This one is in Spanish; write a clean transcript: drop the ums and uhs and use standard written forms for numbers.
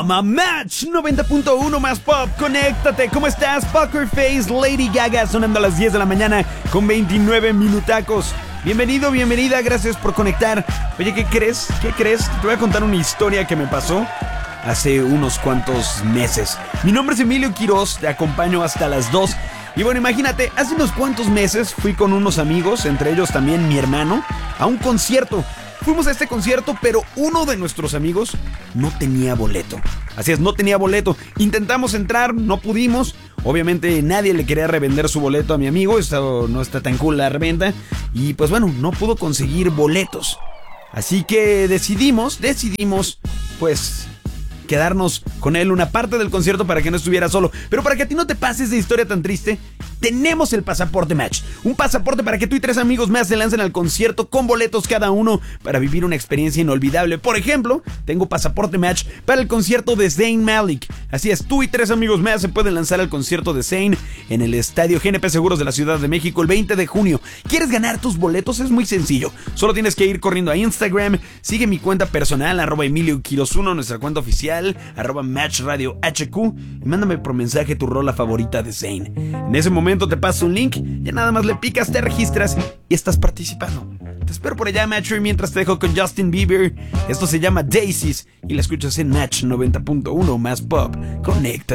Match 90.1 más pop, conéctate. ¿Cómo estás? Poker Face, Lady Gaga sonando a las 10 de la mañana con 29 minutacos. Bienvenido, bienvenida, gracias por conectar. Oye, ¿qué crees? Te voy a contar una historia que me pasó hace unos cuantos meses. Mi nombre es Emilio Quiroz, te acompaño hasta las 2. Y bueno, imagínate, hace unos cuantos meses fui con unos amigos, entre ellos también mi hermano, a un concierto. Fuimos a este concierto, pero uno de nuestros amigos no tenía boleto. Así es, no tenía boleto. Intentamos entrar, no pudimos. Obviamente nadie le quería revender su boleto a mi amigo. Esto no está tan cool la reventa. Y pues bueno, no pudo conseguir boletos. Así que decidimos, pues, quedarnos con él una parte del concierto para que no estuviera solo. Pero para que a ti no te pases de historia tan triste, tenemos el Pasaporte Match. Un pasaporte para que tú y 3 amigos más se lancen al concierto con boletos cada uno para vivir una experiencia inolvidable. Por ejemplo, tengo Pasaporte Match para el concierto de Zayn Malik. Así es, tú y 3 amigos más se pueden lanzar al concierto de Zayn en el Estadio GNP Seguros de la Ciudad de México el 20 de junio. ¿Quieres ganar tus boletos? Es muy sencillo. Solo tienes que ir corriendo a Instagram. Sigue mi cuenta personal, @EmilioQuiroz1, nuestra cuenta oficial, @MatchRadioHQ, y mándame por mensaje tu rola favorita de Zayn. En ese momento te paso un link, ya nada más le picas, te registras y estás participando. Te espero por allá, Match, y mientras te dejo con Justin Bieber. Esto se llama Daisies y la escuchas en Match 90.1 más pop. Conecta.